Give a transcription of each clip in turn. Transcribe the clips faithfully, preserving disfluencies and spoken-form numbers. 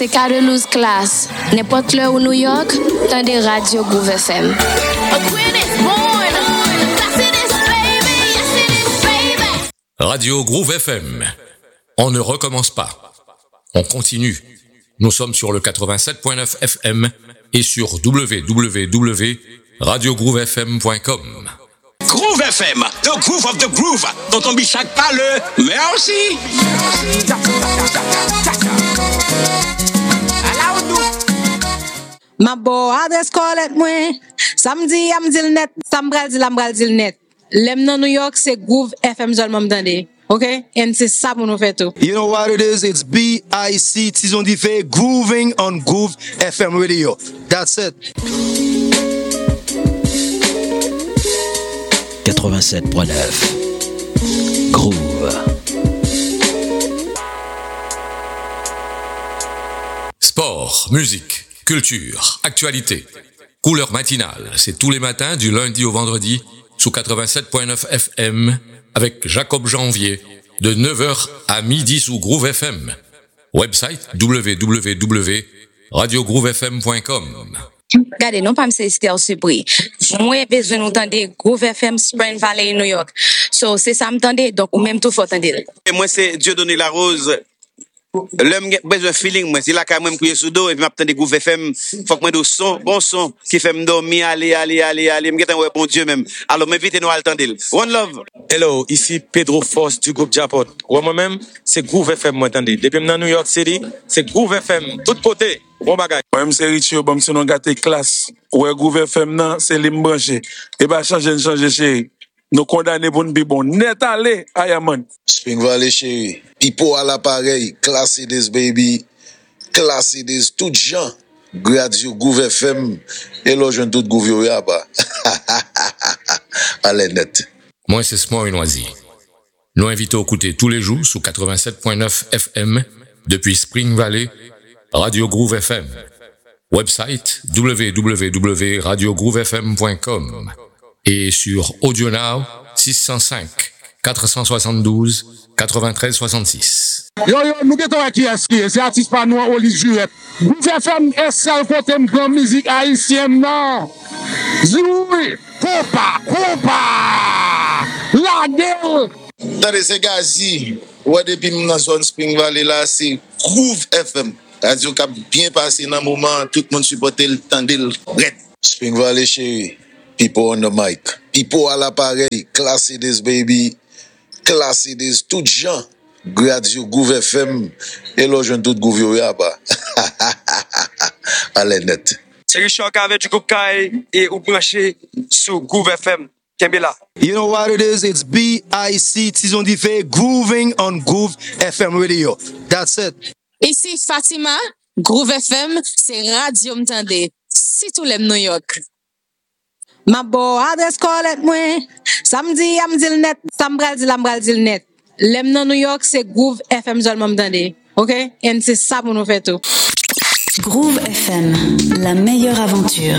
c'est Carolus Class. N'importe où New York, t'as des radios Groove F M. Radio Groove F M. On ne recommence pas. On continue. Nous sommes sur le quatre-vingt-sept point neuf F M et sur w w w point radio groove f m point com. Groove F M, the groove of the groove, dont on bichaque pas le merci. Ma bo adres kolet mwen, samedi am dil net, sambral dil ambral dil net. Lem nan New York c'est Groove F M zol mam dande. Okay? And c'est ça pour nous faire tout. You know what it is? It's B I C T on the fait grooving on Groove F M radio. That's it. quatre-vingt-sept point neuf Groove. Sport, musique, culture, actualité. Couleur matinale, c'est tous les matins du lundi au vendredi sous quatre-vingt-sept point neuf F M avec Jacob Janvier de neuf heures à midi sous Groove F M. Website w w w point radio groove f m point com. Regardez, non pas me c'est Estelle Supri. Moi, besoin d'entendre Groove F M Spring Valley, New York. So, c'est ça m'entendez, donc, ou même tout faut entendre. Et moi, c'est Dieudonné Larose. L'homme a besoin de feeling, moi. C'est là quand même crier sous dos, et puis m'attendre Groove F M. Faut que moi, de son, bon son, qui fait me dormir, aller, aller, aller, aller. M'gette ouais, bon Dieu même. Alors, m'invitez-nous à attendre. One love. Hello, ici Pedro Force du groupe Japot. Ouais, moi-même, c'est Groove F M, moi, attendez. Depuis maintenant New York City, c'est Groove F M, tout côté. Bon bagay. Moi-même, c'est Richie, bon, c'est non gâté classe. Ouais, Groove F M, non, c'est l'imbranché. Et bah, changer, changer, chérie. Nous condamnons pour nous bon. Net allez, Ayaman. Spring Valley, chérie. People à l'appareil. Class it is, baby. Class it is. Tout gens. Radio Groove F M. Et là, je ne doute Groove Yaba. Allez, net. Moi, c'est Small Noisy. Nous invitons à écouter tous les jours sous quatre-vingt-sept point neuf F M depuis Spring Valley, Radio Groove F M. Website w w w point radio groove f m point com et sur AudioNow six zéro cinq, quatre cent soixante-douze, quatre-vingt-treize soixante-six. Yo yo, nous gettons qui est-ce c'est artiste pas nous Oli Juliette. Groove F M est seul côté grand musique haïtienne non. Zoui, compa, compa. La gueule. Tade se gazi, ouais depuis dans zone Spring Valley là, c'est Groove F M. Radio qui a bien passé dans le moment, tout le monde supporte le temps de red. Spring Valley chérie, people on the mic, people à l'appareil, class it is baby, class it is, tout gens, Radio Groove F M, et là je tout Groove Yaba. Allez net. C'est Richard Cave du groupe Kai et ou branché sur Groove F M. You know what it is? It's B I C T on the fait grooving on Groove F M radio. That's it. Ici Fatima, Groove F M, c'est Radio M'tande. Si tout l'aime New York. Ma bo adres kolet mwen, samedi am dil net, sambral dil ambral dil net. Lem nan New York, c'est Groove F M zol mam dande. Okay? And c'est ça pour nous faire tout. Groove F M, la meilleure aventure.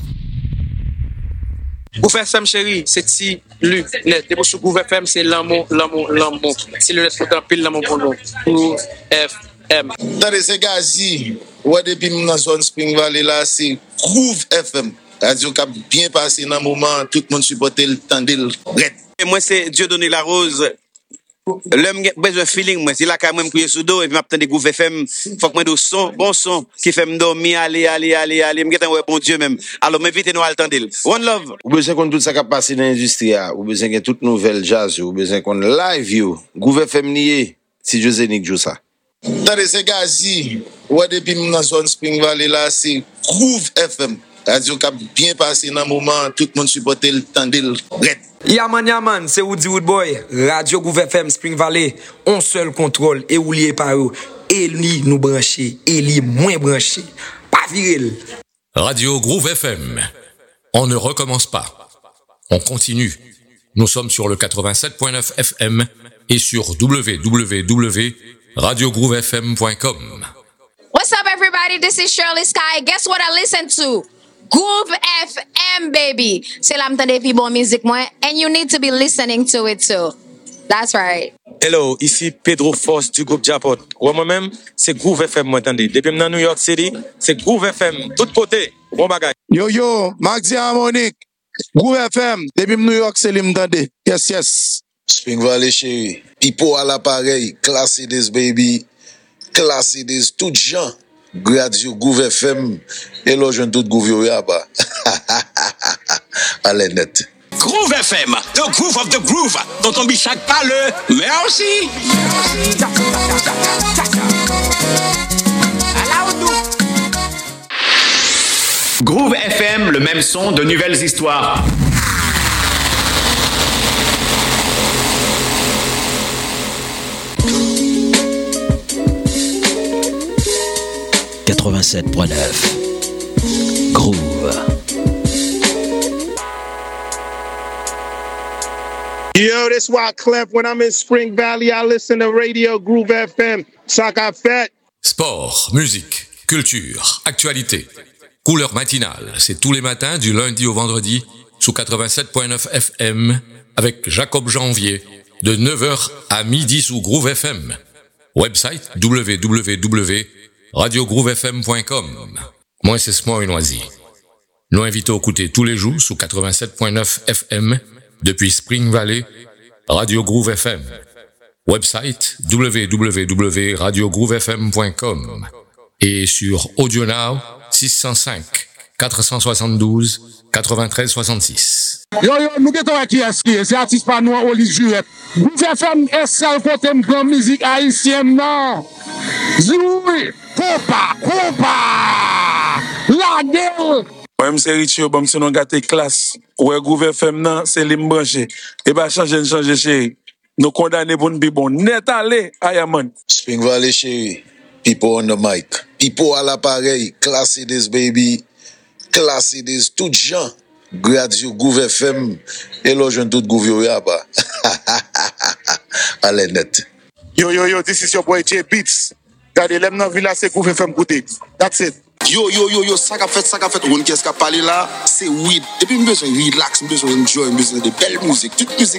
Groove F M chérie, c'est ti lu net. Et pour ce Groove F M, c'est l'amour, l'amour, l'amour. C'est le net pour t'en pile l'amour pour nous. Groove F M. Tade se gazi, ouais depuis dans zone Spring Valley là, c'est Groove F M. Radio qui a bien passé dans le moment, tout le monde supporte le temps de red. Et moi, c'est Dieudonné Larose. L'homme a besoin de feeling, moi. C'est là quand même crier sous dos, et puis m'attendre Groove F M. Faut que moi de son, bon son, qui fait me dormir, aller, aller, aller, aller. M'gette ouais, bon Dieu même. Alors, m'invitez-nous à attendre. One love. Ou besoin qu'on tout ça qui a passé dans l'industrie, ou besoin qu'on toute nouvelle jazz, ou besoin qu'on live you. Groove F M nié, si José Nick joue ça. Tade se gazi, ouais depuis dans zone Spring Valley là, c'est Groove F M. Radio qui a bien passé dans le moment, tout le monde supporte le temps de red. Yaman Yaman, c'est Woody Woodboy, Radio Groove F M Spring Valley, on seul contrôle et ou lié par eux, et lui nous brancher, et lui moins branché, pas viril. Radio Groove F M, on ne recommence pas, on continue. Nous sommes sur le quatre-vingt-sept point neuf F M et sur w w w point radio groove f m point com. What's up everybody, this is Shirley Sky. Guess what I listen to? Groove F M, baby. C'est là m'tende pi bon musique moi, and you need to be listening to it too. That's right. Hello, ici Pedro Force du groupe Japot. Ouais, moi-même, c'est Groove F M, moi, attendez. Depuis maintenant New York City, c'est Groove F M, tout côté. Bon bagage. Yo, yo, Maxi Harmonic, Groove F M, depuis New York, c'est l'imdande. Yes, yes. Spring Valley, chérie. Pipo à l'appareil. Classy this, baby. Classy this. Tout gens. Radio Groove F M. Et là, je tout Groove yo yaba. Allez, net. Groove F M, the groove of the groove, dont on bichaque pas le merci. Groove F M, le même son de nouvelles histoires. quatre-vingt-sept point neuf Groove. Yo, this why Clef, when I'm in Spring Valley, I listen to Radio Groove F M. Saka Fett. Sport, musique, culture, actualité. Couleur matinale, c'est tous les matins du lundi au vendredi sous quatre-vingt-sept point neuf F M avec Jacob Janvier de neuf heures à midi sous Groove F M. Website w w w point radio groove f m point com. Moi, c'est Small Noisy. Nous invitons à écouter tous les jours sous quatre-vingt-sept point neuf F M depuis Spring Valley, Radio Groove F M. Website w w w point radio groove f m point com et sur AudioNow six zéro cinq, quatre cent soixante-douze, quatre-vingt-treize soixante-six. Yo, yo, nous gettons à qui est-ce c'est artiste pas nous, Oli Juet. Groove F M est seul côté grand musique haïtienne, non. Zoui, Kopa, Kopa, la gueule. Moi, c'est Richie, bon, c'est non gâté classe. Ouais, Groove F M, non, c'est l'im branché. Et bah, changer, changer, chérie. Nous condamnons pour nous bi bon. Net allez, Ayaman. Spring Valley, chérie. People on the mic. People à l'appareil. Classy this, baby. Classy this. Tout gens. Radio Groove F M. Et là, je tout Groove yo yaba. Allez, net. Yo, yo, yo, this is your boy J Beats. Gade, lem nan villa, c'est Groove F M côté. That's it. Yo, yo, yo, yo, ça qu'a fait, ça qu'a fait, on qu'est-ce qu'a parlé là, c'est weed. Depuis, je besoin de relax, je besoin d'enjoy, je besoin de belle musique, toute musique.